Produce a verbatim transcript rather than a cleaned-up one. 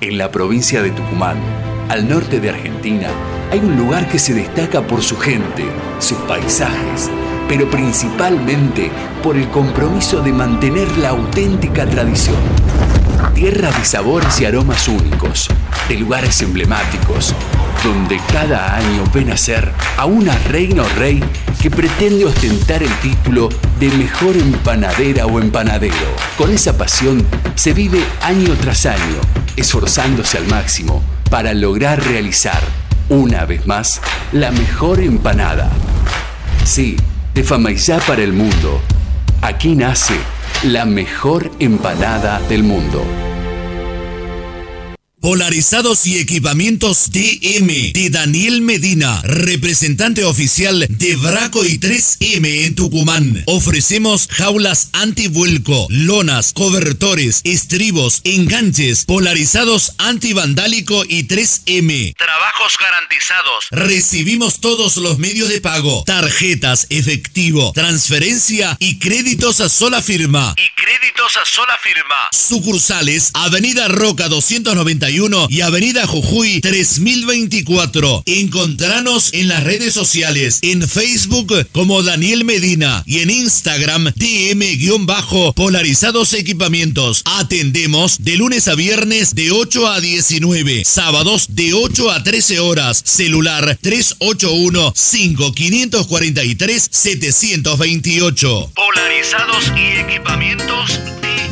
En la provincia de Tucumán, al norte de Argentina, hay un lugar que se destaca por su gente, sus paisajes, pero principalmente por el compromiso de mantener la auténtica tradición. Tierra de sabores y aromas únicos, de lugares emblemáticos, donde cada año ven a ser a una reina o rey que pretende ostentar el título de mejor empanadera o empanadero. Con esa pasión se vive año tras año, esforzándose al máximo para lograr realizar, una vez más, la mejor empanada. Sí, de Famaillá para el mundo. Aquí nace la mejor empanada del mundo. Polarizados y equipamientos D M de Daniel Medina, representante oficial de Braco y tres M en Tucumán. Ofrecemos jaulas antivuelco, lonas, cobertores, estribos, enganches, polarizados antivandálico y tres M. Trabajos garantizados. Recibimos todos los medios de pago, tarjetas, efectivo, transferencia y créditos a sola firma. Y créditos a sola firma. Sucursales: Avenida Roca doscientos noventa y uno y Avenida Jujuy tres mil veinticuatro. Encontranos en las redes sociales, en Facebook como Daniel Medina y en Instagram D M-Polarizados Equipamientos. Atendemos de lunes a viernes de ocho a diecinueve, sábados de ocho a trece horas. Celular tres ocho uno, cinco cinco cuatro tres, siete dos ocho. Polarizados y Equipamientos